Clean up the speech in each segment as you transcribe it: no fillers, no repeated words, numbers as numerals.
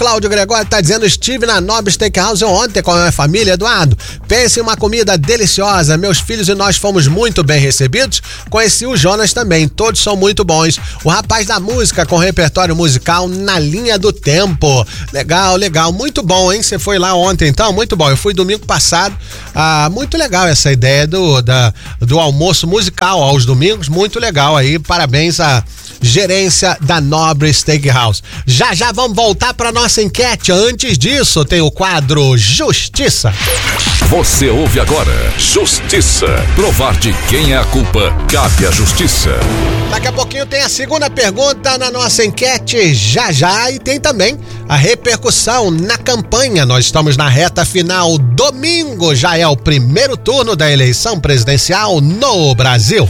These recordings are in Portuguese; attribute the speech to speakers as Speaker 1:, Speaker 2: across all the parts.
Speaker 1: Cláudio Gregório tá dizendo: estive na Nobre Steakhouse ontem com a minha família, Eduardo. Pense em uma comida deliciosa. Meus filhos e nós fomos muito bem recebidos. Conheci o Jonas também, todos são muito bons. O rapaz da música com repertório musical na linha do tempo. Legal, legal, muito bom, hein? Você foi lá ontem, então? Muito bom. Eu fui domingo passado. Muito legal essa ideia do almoço musical aos domingos. Muito legal aí. Parabéns à gerência da Nobre Steakhouse. Já vamos voltar para nossa enquete. Antes disso, tem o quadro Justiça.
Speaker 2: Você ouve agora Justiça. Provar de quem é a culpa, cabe à justiça.
Speaker 1: Daqui a pouquinho tem a segunda pergunta na nossa enquete, já, e tem também a repercussão na campanha. Nós estamos na reta final. Domingo já é o primeiro turno da eleição presidencial no Brasil.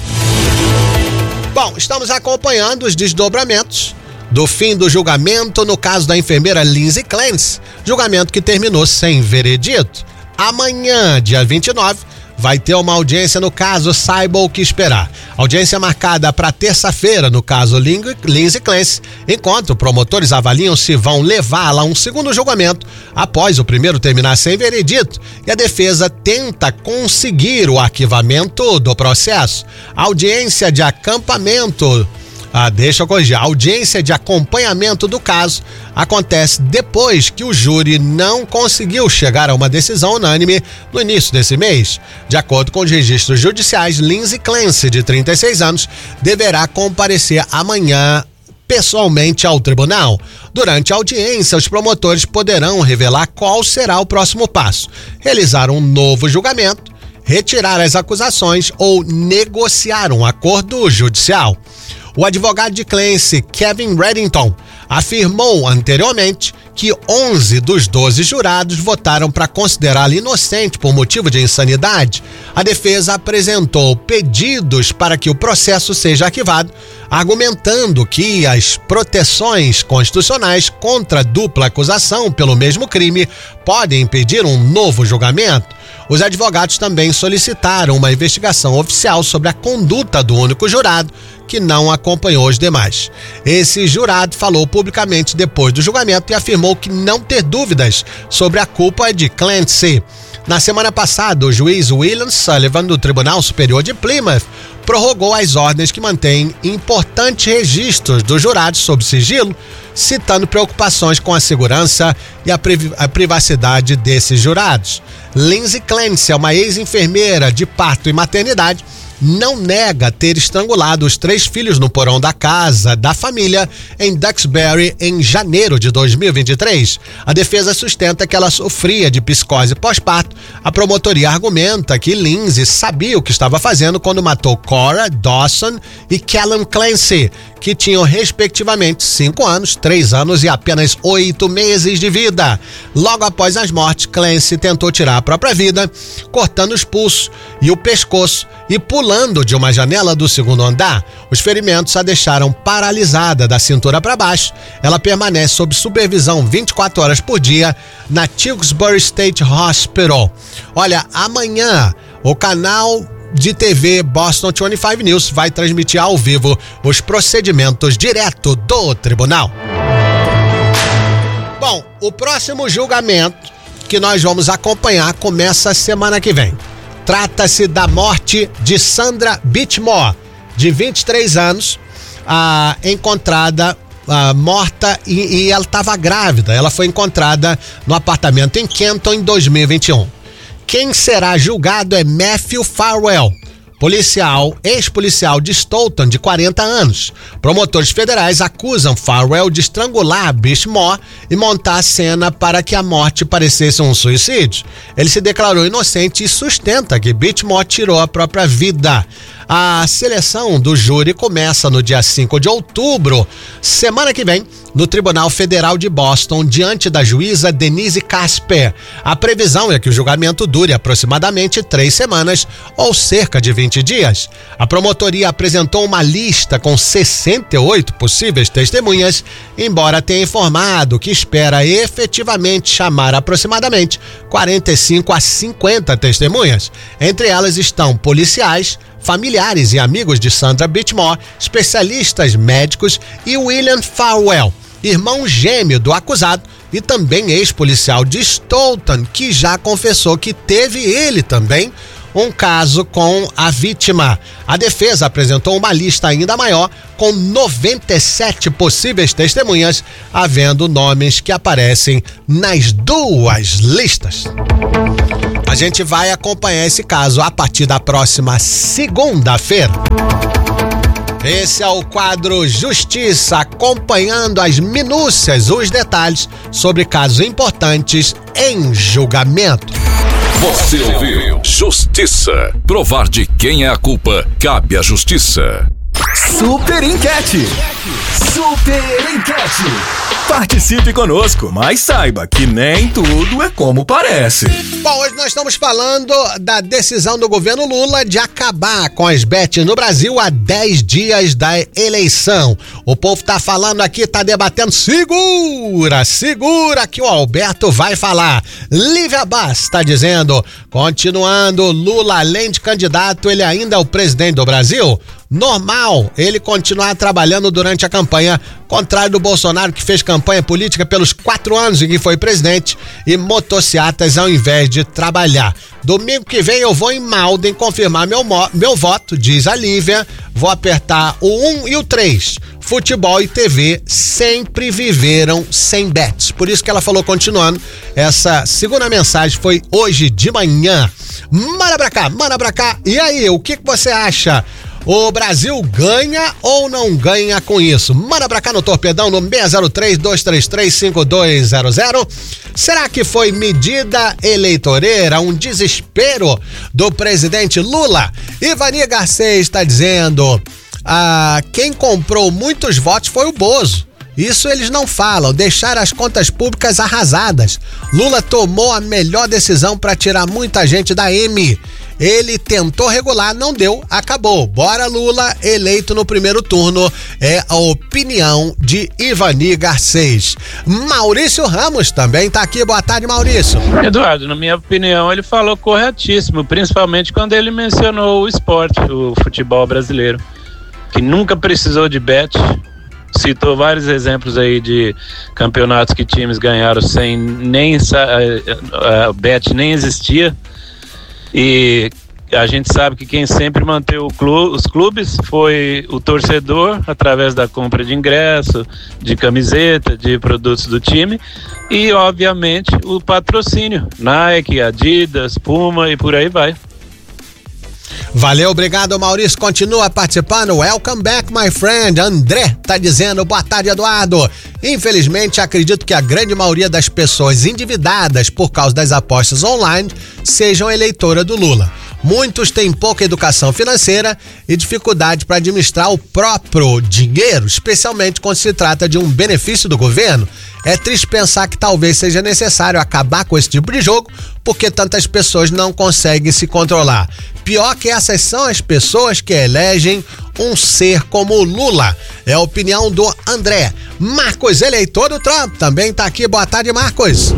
Speaker 1: Bom, estamos acompanhando os desdobramentos do fim do julgamento no caso da enfermeira Lindsay Clancy, julgamento que terminou sem veredito. Amanhã, dia 29, vai ter uma audiência no caso, saiba o que esperar. Audiência marcada para terça-feira no caso Lindsay Clancy, enquanto promotores avaliam se vão levá-la a um segundo julgamento após o primeiro terminar sem veredito, e a defesa tenta conseguir o arquivamento do processo. A audiência de acampamento A audiência de acompanhamento do caso acontece depois que o júri não conseguiu chegar a uma decisão unânime no início desse mês. De acordo com os registros judiciais, Lindsay Clancy, de 36 anos, deverá comparecer amanhã pessoalmente ao tribunal. Durante a audiência, os promotores poderão revelar qual será o próximo passo: realizar um novo julgamento, retirar as acusações ou negociar um acordo judicial. O advogado de Clancy, Kevin Reddington, afirmou anteriormente que 11 dos 12 jurados votaram para considerá-la inocente por motivo de insanidade. A defesa apresentou pedidos para que o processo seja arquivado, argumentando que as proteções constitucionais contra a dupla acusação pelo mesmo crime podem impedir um novo julgamento. Os advogados também solicitaram uma investigação oficial sobre a conduta do único jurado que não acompanhou os demais. Esse jurado falou publicamente depois do julgamento e afirmou que não ter dúvidas sobre a culpa de Clancy. Na semana passada, o juiz William Sullivan, do Tribunal Superior de Plymouth, prorrogou as ordens que mantêm importantes registros dos jurados sob sigilo, citando preocupações com a segurança e a privacidade desses jurados. Lindsay Clancy é uma ex-enfermeira de parto e maternidade. Não nega ter estrangulado os 3 filhos no porão da casa da família em Duxbury em janeiro de 2023. A defesa sustenta que ela sofria de psicose pós-parto. A promotoria argumenta que Lindsay sabia o que estava fazendo quando matou Cora Dawson e Callum Clancy, que tinham respectivamente 5 anos, 3 anos e apenas 8 meses de vida. Logo após as mortes, Clancy tentou tirar a própria vida, cortando os pulsos e o pescoço e pulando de uma janela do 2º andar. Os ferimentos a deixaram paralisada da cintura para baixo. Ela permanece sob supervisão 24 horas por dia na Tewksbury State Hospital. Olha, amanhã o canal de TV Boston 25 News vai transmitir ao vivo os procedimentos direto do tribunal. Bom, o próximo julgamento que nós vamos acompanhar começa semana que vem. Trata-se da morte de Sandra Beachmore, de 23 anos, encontrada morta e ela estava grávida. Ela foi encontrada no apartamento em Kenton em 2021. Quem será julgado é Matthew Farwell, ex-policial de Stoughton, de 40 anos. Promotores federais acusam Farwell de estrangular Beachmore e montar a cena para que a morte parecesse um suicídio. Ele se declarou inocente e sustenta que Beachmore tirou a própria vida. A seleção do júri começa no dia 5 de outubro, semana que vem, no Tribunal Federal de Boston, diante da juíza Denise Casper. A previsão é que o julgamento dure aproximadamente 3 semanas ou cerca de 20 dias. A promotoria apresentou uma lista com 68 possíveis testemunhas, embora tenha informado que espera efetivamente chamar aproximadamente 45 a 50 testemunhas. Entre elas estão policiais, familiares e amigos de Sandra Beachmore, especialistas médicos e William Farwell. irmão gêmeo do acusado e também ex-policial de Stoughton, que já confessou que teve ele também um caso com a vítima. A defesa apresentou uma lista ainda maior, com 97 possíveis testemunhas, havendo nomes que aparecem nas duas listas. A gente vai acompanhar esse caso a partir da próxima segunda-feira. Esse é o quadro Justiça, acompanhando as minúcias, os detalhes sobre casos importantes em julgamento.
Speaker 2: Você ouviu Justiça. Provar de quem é a culpa, cabe à justiça.
Speaker 3: Super Enquete. Super Enquete. Participe conosco, mas saiba que nem tudo é como parece.
Speaker 1: Bom, hoje nós estamos falando da decisão do governo Lula de acabar com as bets no Brasil a 10 dias da eleição. O povo tá falando aqui, tá debatendo. Segura que o Alberto vai falar. Lívia Bass tá dizendo, continuando, Lula, além de candidato, ele ainda é o presidente do Brasil? Normal ele continuar trabalhando durante a campanha, contrário do Bolsonaro, que fez campanha política pelos 4 anos em que foi presidente e motocicletas ao invés de trabalhar. Domingo que vem eu vou em Malden confirmar meu voto, diz a Lívia. Vou apertar o 1 e o 3. Futebol e TV sempre viveram sem bets. Por isso que ela falou, continuando, essa segunda mensagem foi hoje de manhã. Manda pra cá. E aí, o que você acha? O Brasil ganha ou não ganha com isso? Manda pra cá no Torpedão no 603-233-5200. Será que foi medida eleitoreira, um desespero do presidente Lula? Ivani Garcês está dizendo, quem comprou muitos votos foi o Bozo. Isso eles não falam, deixar as contas públicas arrasadas. Lula tomou a melhor decisão para tirar muita gente da M. Ele tentou regular, não deu, acabou. Bora Lula, eleito no primeiro turno, é a opinião de Ivani Garcês. Maurício Ramos também tá aqui, boa tarde, Maurício.
Speaker 4: Eduardo, na minha opinião, ele falou corretíssimo, principalmente quando ele mencionou o esporte, o futebol brasileiro, que nunca precisou de bet. Citou vários exemplos aí de campeonatos que times ganharam sem nem bet nem existia. E a gente sabe que quem sempre manteve os clubes foi o torcedor, através da compra de ingresso, de camiseta, de produtos do time e, obviamente, o patrocínio, Nike, Adidas, Puma e por aí vai.
Speaker 1: Valeu, obrigado, Maurício. Continua participando. Welcome back, my friend. André tá dizendo, boa tarde, Eduardo. Infelizmente, acredito que a grande maioria das pessoas endividadas por causa das apostas online sejam eleitoras do Lula. Muitos têm pouca educação financeira e dificuldade para administrar o próprio dinheiro, especialmente quando se trata de um benefício do governo. É triste pensar que talvez seja necessário acabar com esse tipo de jogo, porque tantas pessoas não conseguem se controlar. Pior que essas são as pessoas que elegem um ser como o Lula. É a opinião do André. Marcos, eleitor do Trump, também tá aqui. Boa tarde, Marcos.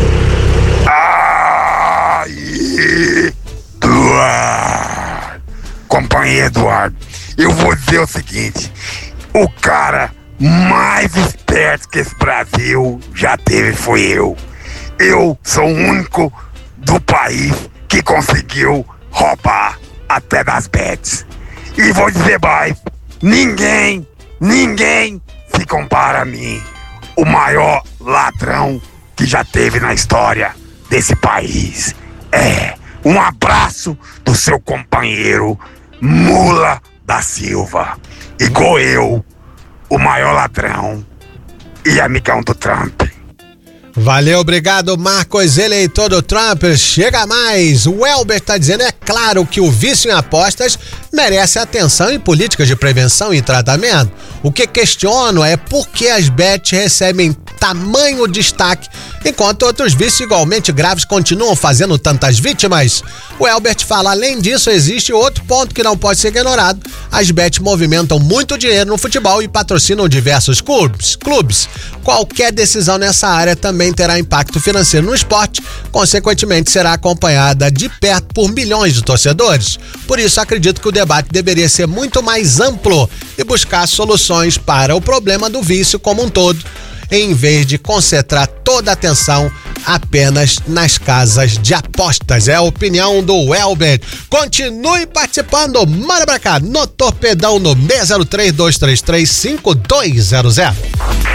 Speaker 5: Companheiro Eduardo, eu vou dizer o seguinte: o cara mais esperto que esse Brasil já teve foi eu. Eu sou o único do país que conseguiu roubar até das bets. E vou dizer mais: ninguém se compara a mim, o maior ladrão que já teve na história desse país. Um abraço do seu companheiro Mula da Silva, igual eu, o maior ladrão e amigão do Trump.
Speaker 1: Valeu, obrigado, Marcos, eleitor do Trump. Chega mais. O Elber tá dizendo, é claro que o vício em apostas merece atenção em políticas de prevenção e tratamento. O que questiono é por que as bets recebem tamanho destaque, enquanto outros vícios igualmente graves continuam fazendo tantas vítimas. O Elbert fala, além disso, existe outro ponto que não pode ser ignorado. As bets movimentam muito dinheiro no futebol e patrocinam diversos clubes. Qualquer decisão nessa área também terá impacto financeiro no esporte, consequentemente será acompanhada de perto por milhões de torcedores. Por isso, acredito que o debate deveria ser muito mais amplo e buscar soluções para o problema do vício como um todo. em vez de concentrar toda a atenção apenas nas casas de apostas. É a opinião do Elber. Continue participando, manda pra cá no Torpedão no 603-233-5200.